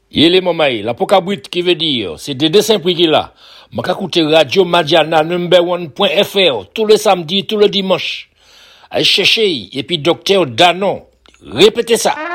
Yele mamaï, la pokabrit qui veut dire, c'est des dessins prix là. M'a écouter Radio Madiana #1.fr tous les samedis, tous les dimanches. Allez chercher, et puis docteur Danon. Répétez ça.